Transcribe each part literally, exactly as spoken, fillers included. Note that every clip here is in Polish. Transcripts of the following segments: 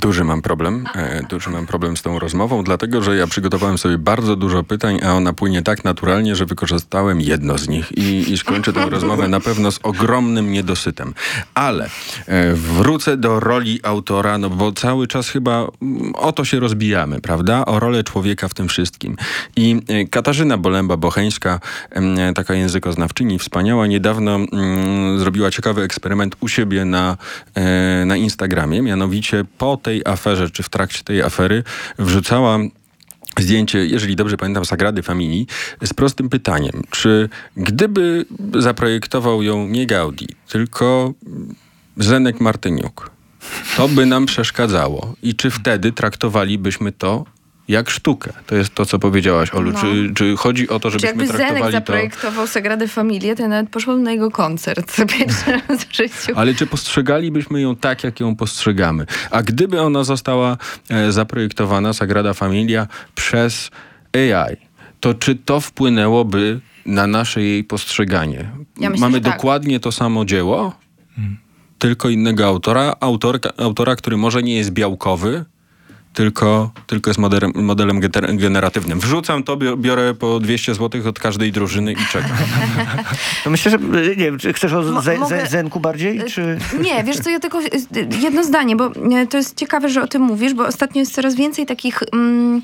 Duży mam problem, e, duży mam problem z tą rozmową, dlatego, że ja przygotowałem sobie bardzo dużo pytań, a ona płynie tak naturalnie, że wykorzystałem jedno z nich i, i skończę tę rozmowę na pewno z ogromnym niedosytem. Ale e, wrócę do roli autora, no bo cały czas chyba mm, o to się rozbijamy, prawda? O rolę człowieka w tym wszystkim. I e, Katarzyna Bolęba-Bocheńska, e, taka językoznawczyni wspaniała, niedawno mm, zrobiła ciekawy eksperyment u siebie na, e, na Instagramie, mianowicie po tej aferze, czy w trakcie tej afery wrzucała zdjęcie, jeżeli dobrze pamiętam, Sagrady Familii z prostym pytaniem, czy gdyby zaprojektował ją nie Gaudi, tylko Zenek Martyniuk, to by nam przeszkadzało i czy wtedy traktowalibyśmy to jak sztukę. To jest to, co powiedziałaś, Olu. No. Czy, czy chodzi o to, żebyśmy czy jakby traktowali Zenek zaprojektował to... Sagradę Familię, to ja nawet poszłam na jego koncert pierwszy raz w życiu. Ale czy postrzegalibyśmy ją tak, jak ją postrzegamy? A gdyby ona została e, zaprojektowana, Sagrada Familia, przez A I, to czy to wpłynęłoby na nasze jej postrzeganie? Ja myślę, Mamy że tak. dokładnie to samo dzieło, hmm. tylko innego autora, autorka, autora, który może nie jest białkowy, Tylko, tylko jest modelem, modelem generatywnym. Wrzucam to, biorę po dwieście złotych od każdej drużyny i czekam. No myślę, że nie wiem, czy chcesz o Mo- ze, mogę... ze, Zenku bardziej? Czy... Nie, wiesz co, ja tylko jedno zdanie, bo to jest ciekawe, że o tym mówisz, bo ostatnio jest coraz więcej takich... Mm,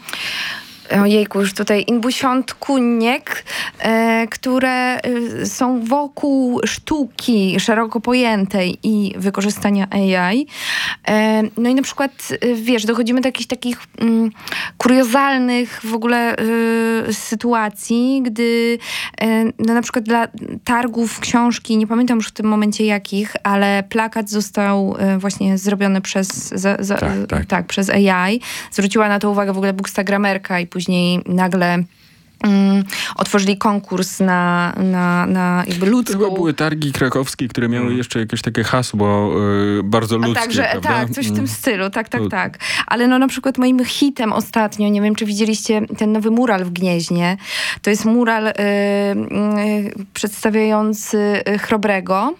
Ojejku, już tutaj inbusiątkuniek, e, które e, są wokół sztuki szeroko pojętej i wykorzystania A I. E, no i na przykład, e, wiesz, dochodzimy do jakichś takich mm, kuriozalnych w ogóle e, sytuacji, gdy e, no na przykład dla targów książki, nie pamiętam już w tym momencie jakich, ale plakat został e, właśnie zrobiony przez, za, za, tak, tak. tak, przez A I. Zwróciła na to uwagę w ogóle bookstagramerka i później nagle um, otworzyli konkurs na, na, na jakby ludzką... Chyba były targi krakowskie, które miały jeszcze jakieś takie hasło y, bardzo ludzkie, A także, prawda? tak, coś w tym stylu, tak, tak, tak. Ale no na przykład moim hitem ostatnio, nie wiem, czy widzieliście ten nowy mural w Gnieźnie. To jest mural y, y, przedstawiający Chrobrego.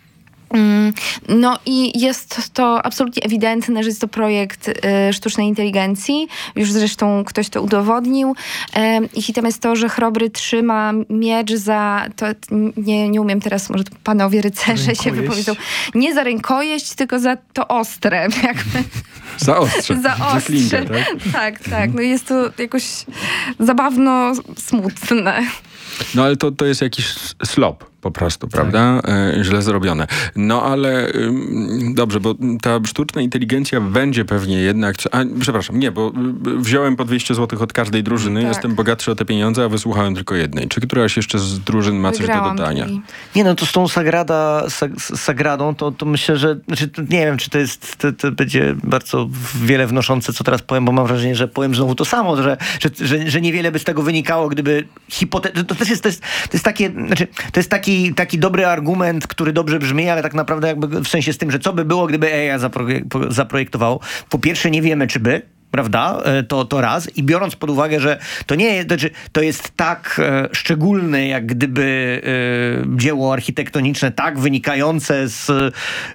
No i jest to absolutnie ewidentne, że jest to projekt y, sztucznej inteligencji. Już zresztą ktoś to udowodnił. Y, I hitem jest to, że Chrobry trzyma miecz za... To, nie, nie umiem teraz, może panowie rycerze się wypowiedzą. Nie za rękojeść, tylko za to ostre. Jakby. Za ostrze. Za ostrze. Klinkę, tak? tak, tak. No jest to jakoś zabawno smutne. No ale to, to jest jakiś slop po prostu, prawda? Tak. E, źle zrobione. No ale ym, dobrze, bo ta sztuczna inteligencja będzie pewnie jednak... A, przepraszam, nie, bo y, wziąłem po dwieście złotych od każdej drużyny, tak. Jestem bogatszy o te pieniądze, a wysłuchałem tylko jednej. Czy któraś jeszcze z drużyn ma Wygrałam coś do dodania? tutaj. Nie, no to z tą Sagrada, sag, Sagradą, to, to myślę, że... Znaczy, nie wiem, czy to jest... To, to będzie bardzo wiele wnoszące, co teraz powiem, bo mam wrażenie, że powiem znowu to samo, że, że, że, że niewiele by z tego wynikało, gdyby hipote... To też jest, to jest, to jest takie... Znaczy, to jest taki taki dobry argument, który dobrze brzmi, ale tak naprawdę jakby w sensie z tym, że co by było, gdyby A I zaprojektowało. Po pierwsze nie wiemy, czy by, prawda? To, to raz. I biorąc pod uwagę, że to nie jest, znaczy, to jest tak e, szczególne, jak gdyby e, dzieło architektoniczne, tak wynikające z e,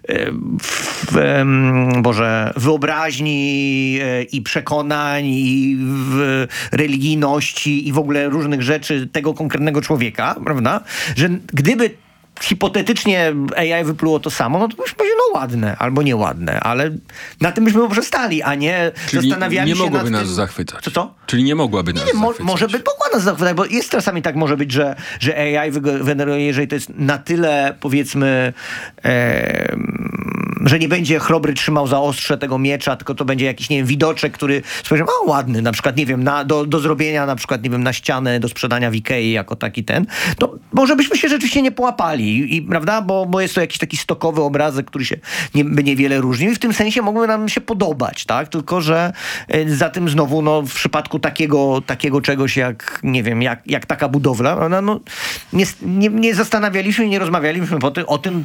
w, e, Boże, wyobraźni e, i przekonań i w, religijności i w ogóle różnych rzeczy tego konkretnego człowieka, prawda? Że gdyby hipotetycznie A I wypluło to samo, no to byśmy powiedzieli, no ładne, albo nieładne, ale na tym byśmy poprzestali, a nie Czyli zastanawiali nie się mogłoby nad nas tym... zachwycać. Co, co? Czyli nie mogłaby nas nie, mo- zachwycać. Może by mogła nas zachwycać, bo jest czasami tak może być, że, że A I wygeneruje, jeżeli to jest na tyle, powiedzmy, e, że nie będzie Chrobry trzymał za ostrze tego miecza, tylko to będzie jakiś, nie wiem, widoczek, który spojrzy, a ładny, na przykład, nie wiem, na, do, do zrobienia, na przykład, nie wiem, na ścianę, do sprzedania w Ikei jako taki ten, to może byśmy się rzeczywiście nie połapali, i, prawda, bo, bo jest to jakiś taki stokowy obrazek, który się nie, by niewiele różnił i w tym sensie mogły nam się podobać, tak, tylko że y, za tym znowu, no, w przypadku takiego, takiego czegoś jak, nie wiem, jak, jak taka budowla, no, no nie, nie, nie zastanawialiśmy i nie rozmawialiśmy po ty, o tym,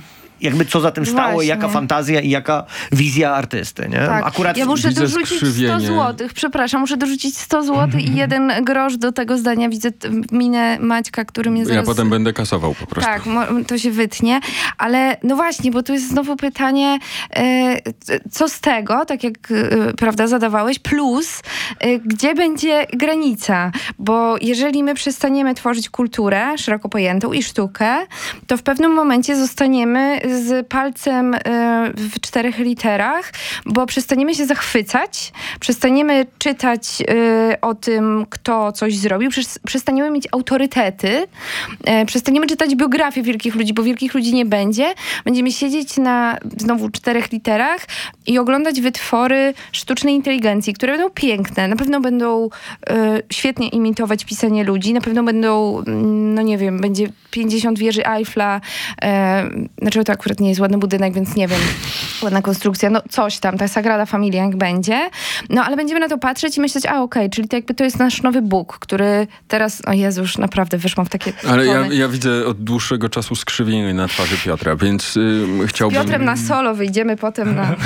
jakby co za tym stało, Właśnie. jaka fantazja i jaka wizja artysty, nie? Tak. Akurat Ja muszę widzę dorzucić sto skrzywienie. złotych, przepraszam, muszę dorzucić sto złotych i jeden grosz do tego zdania. Widzę t- minę Maćka, który mnie zaraz... Ja potem będę kasował po prostu. Tak, mo- to się wytnie, ale no właśnie, bo tu jest znowu pytanie, e, c- co z tego, tak jak e, prawda zadawałeś, plus e, gdzie będzie granica, bo jeżeli my przestaniemy tworzyć kulturę szeroko pojętą i sztukę, to w pewnym momencie zostaniemy z palcem e, w czterech literach, bo przestaniemy się zachwycać, przestaniemy czytać e, o tym, kto coś zrobił, przes- przestaniemy mieć autorytety, e, przestaniemy czytać biografię wielkich ludzi, bo wielkich ludzi nie będzie. Będziemy siedzieć na znowu czterech literach i oglądać wytwory sztucznej inteligencji, które będą piękne, na pewno będą e, świetnie imitować pisanie ludzi, na pewno będą, mm, no nie wiem, będzie pięćdziesiąt wieży Eiffla, e, znaczy to akurat nie jest ładny budynek, więc nie wiem, ładna konstrukcja, no coś tam, ta Sagrada Familia jak będzie, no ale będziemy na to patrzeć i myśleć, a okej, czyli to jakby to jest nasz nowy Bóg, który teraz, o Jezu, już naprawdę wyszłam w takie Ale ja, tony. ja widzę od dłuższego czasu skrzywienie na twarzy Piotra, więc y, chciałbym... Piotrem na solo wyjdziemy potem na...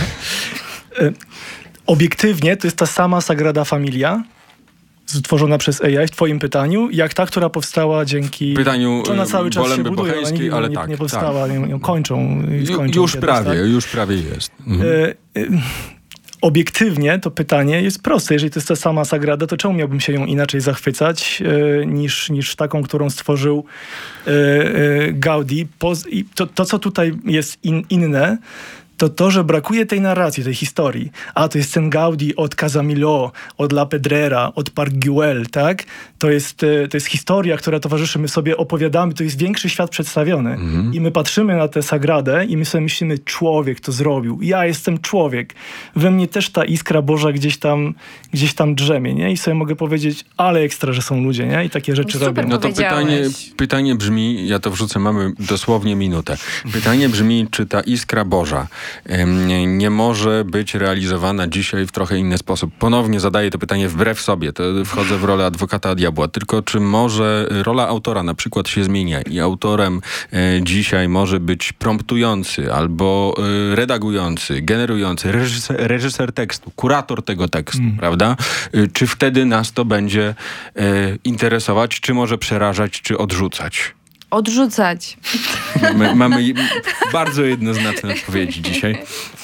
Obiektywnie to jest ta sama Sagrada Familia stworzona przez A I w twoim pytaniu, jak ta, która powstała dzięki... Pytaniu, Ona cały czas się Bolemby buduje, ona Bocheńskiej, nigdy ale nie, tak, nie powstała, ją, ją kończą. Ju, skończą już kiedyś, prawie, tak? już prawie jest. Mhm. E, e, Obiektywnie to pytanie jest proste. Jeżeli to jest ta sama Sagrada, to czemu miałbym się ją inaczej zachwycać e, niż, niż taką, którą stworzył e, e, Gaudi? Poz, i to, to, co tutaj jest in, inne, to to, że brakuje tej narracji, tej historii. A, to jest ten Gaudi od Casamilo, od La Pedrera, od Park Güell, tak? To jest, e, to jest historia, która towarzyszy, my sobie opowiadamy, to jest większy świat przedstawiony. Mhm. I my patrzymy na tę Sagradę i my sobie myślimy, człowiek to zrobił. Ja jestem człowiek. We mnie też ta iskra Boża gdzieś tam, gdzieś tam drzemie, nie? I sobie mogę powiedzieć, ale ekstra, że są ludzie, nie? I takie rzeczy Super robią. No to powiedziałeś. pytanie, pytanie brzmi, ja to wrzucę, mamy dosłownie minutę. Pytanie brzmi, czy ta iskra Boża em, nie może być realizowana dzisiaj w trochę inny sposób. Ponownie zadaję to pytanie wbrew sobie, to wchodzę w rolę adwokata diabła, tylko czy może rola autora na przykład się zmienia i autorem e, dzisiaj może być promptujący albo e, redagujący, generujący, reżyser, reżyser tekstu, kurator tego tekstu, prawda? E, czy wtedy nas to będzie e, interesować, czy może przerażać, czy odrzucać? Odrzucać. My, mamy je- bardzo jednoznaczne odpowiedzi dzisiaj.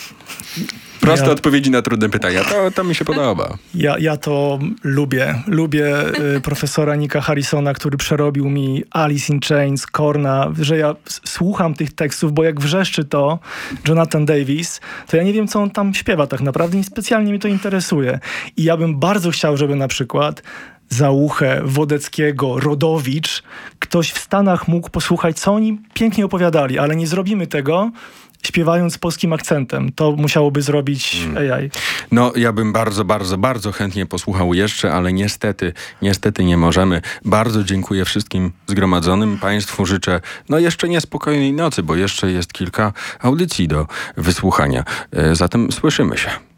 Proste Ja- odpowiedzi na trudne pytania. To, to mi się podoba. Ja, ja to lubię. Lubię y, profesora Nicka Harrisona, który przerobił mi Alice in Chains, Korna, że ja s- słucham tych tekstów, bo jak wrzeszczy to Jonathan Davis, to ja nie wiem, co on tam śpiewa tak naprawdę. Nie specjalnie mnie to interesuje. I ja bym bardzo chciał, żeby na przykład Załuchę, Wodeckiego, Rodowicz, ktoś w Stanach mógł posłuchać, co oni pięknie opowiadali, ale nie zrobimy tego śpiewając z polskim akcentem. To musiałoby zrobić A I. No, ja bym bardzo, bardzo, bardzo chętnie posłuchał jeszcze, ale niestety, niestety nie możemy. Bardzo dziękuję wszystkim zgromadzonym. Państwu życzę, no jeszcze niespokojnej nocy, bo jeszcze jest kilka audycji do wysłuchania. E, Zatem słyszymy się.